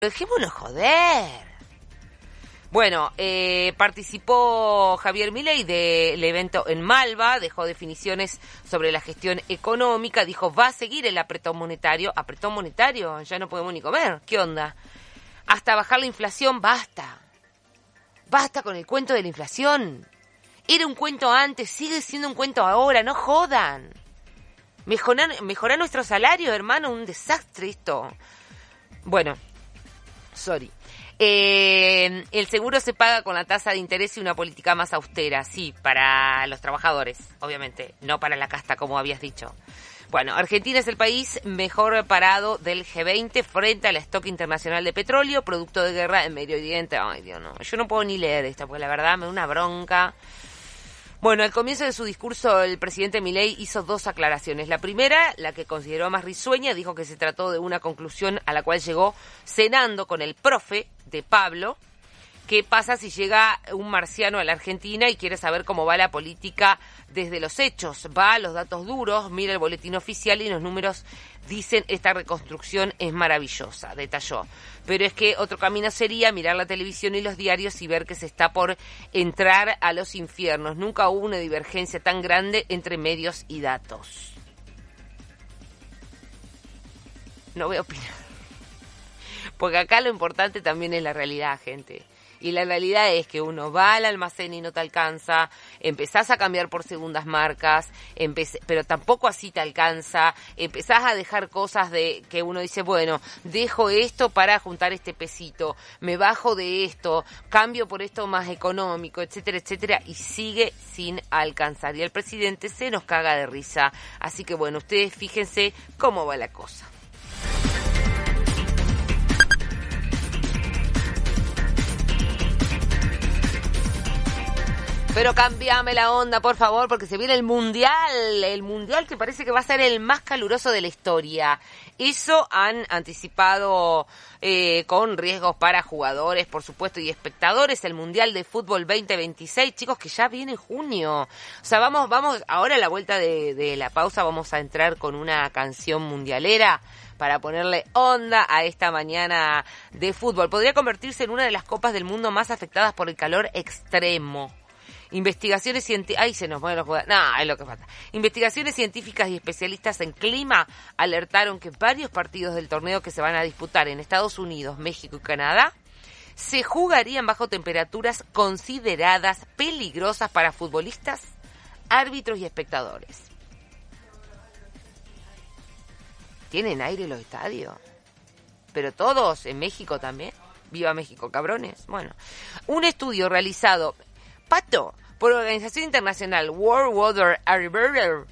Dejémonos joder. Bueno, participó Javier Milei del evento en Malva, dejó definiciones sobre la gestión económica, dijo va a seguir el apretón monetario, ya no podemos ni comer, ¿qué onda? Hasta bajar la inflación, basta con el cuento de la inflación, era un cuento antes, sigue siendo un cuento ahora, no jodan, mejorar nuestro salario, hermano, un desastre esto. Bueno, sorry. El seguro se paga con la tasa de interés y una política más austera, sí, para los trabajadores, obviamente, no para la casta, como habías dicho. Bueno, Argentina es el país mejor parado del G20 frente al stock internacional de petróleo, producto de guerra en Medio Oriente. Ay, Dios, no, yo no puedo ni leer esto, porque la verdad me da una bronca. Bueno, al comienzo de su discurso, el presidente Milei hizo dos aclaraciones. La primera, la que consideró más risueña, dijo que se trató de una conclusión a la cual llegó cenando con el profe de Pablo. ¿Qué pasa si llega un marciano a la Argentina y quiere saber cómo va la política desde los hechos? Va a los datos duros, mira el boletín oficial y los números dicen esta reconstrucción es maravillosa, detalló. Pero es que otro camino sería mirar la televisión y los diarios y ver que se está por entrar a los infiernos. Nunca hubo una divergencia tan grande entre medios y datos. No voy a opinar. Porque acá lo importante también es la realidad, gente. Y la realidad es que uno va al almacén y no te alcanza, empezás a cambiar por segundas marcas, pero tampoco así te alcanza, empezás a dejar cosas de que uno dice, bueno, dejo esto para juntar este pesito, me bajo de esto, cambio por esto más económico, etcétera, etcétera, y sigue sin alcanzar. Y el presidente se nos caga de risa. Así que bueno, ustedes fíjense cómo va la cosa. Pero cambiame la onda, por favor, porque se viene el Mundial que parece que va a ser el más caluroso de la historia. Eso han anticipado con riesgos para jugadores, por supuesto, y espectadores, el Mundial de Fútbol 2026, chicos, que ya viene en junio. O sea, vamos, ahora a la vuelta de la pausa vamos a entrar con una canción mundialera para ponerle onda a esta mañana de fútbol. Podría convertirse en una de las copas del mundo más afectadas por el calor extremo. Investigaciones científicas... ¡Ay, se nos mueven los jugadores! No, es lo que falta. Investigaciones científicas y especialistas en clima alertaron que varios partidos del torneo que se van a disputar en Estados Unidos, México y Canadá se jugarían bajo temperaturas consideradas peligrosas para futbolistas, árbitros y espectadores. ¿Tienen aire los estadios? Pero todos, en México también. ¡Viva México, cabrones! Bueno, un estudio realizado... Pato, por Organización Internacional World Weather Observatory,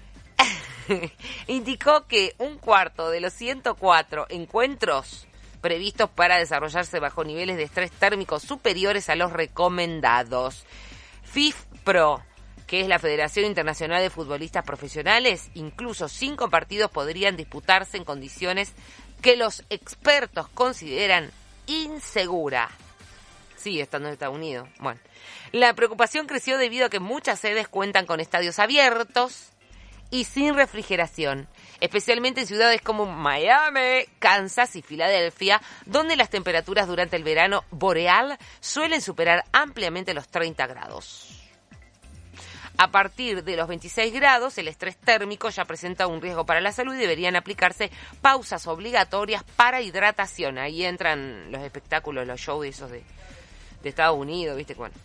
indicó que un cuarto de los 104 encuentros previstos para desarrollarse bajo niveles de estrés térmico superiores a los recomendados. FIFPro, que es la Federación Internacional de Futbolistas Profesionales, incluso 5 partidos podrían disputarse en condiciones que los expertos consideran inseguras. Sí, estando en Estados Unidos. Bueno, la preocupación creció debido a que muchas sedes cuentan con estadios abiertos y sin refrigeración, especialmente en ciudades como Miami, Kansas y Filadelfia, donde las temperaturas durante el verano boreal suelen superar ampliamente los 30 grados. A partir de los 26 grados, el estrés térmico ya presenta un riesgo para la salud y deberían aplicarse pausas obligatorias para hidratación. Ahí entran los espectáculos, los shows esos de Estados Unidos, ¿viste? Bueno.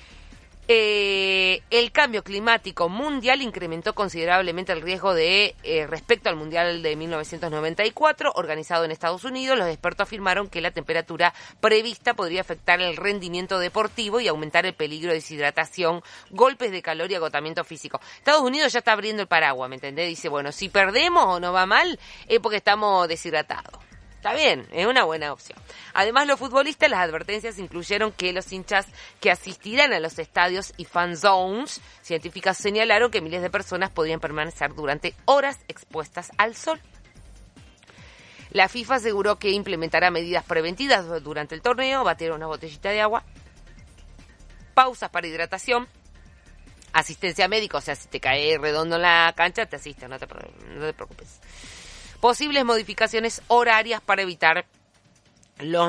El cambio climático mundial incrementó considerablemente el riesgo de respecto al Mundial de 1994, organizado en Estados Unidos. Los expertos afirmaron que la temperatura prevista podría afectar el rendimiento deportivo y aumentar el peligro de deshidratación, golpes de calor y agotamiento físico. Estados Unidos ya está abriendo el paraguas, ¿me entendés? Dice, bueno, si perdemos o nos va mal, es porque estamos deshidratados. Está bien, es una buena opción. Además, los futbolistas, las advertencias incluyeron que los hinchas que asistirán a los estadios y fan zones, científicas señalaron que miles de personas podrían permanecer durante horas expuestas al sol. La FIFA aseguró que implementará medidas preventivas durante el torneo, batir una botellita de agua, pausas para hidratación, asistencia médica, o sea, si te cae redondo en la cancha, te asisten, no te preocupes. Posibles modificaciones horarias para evitar los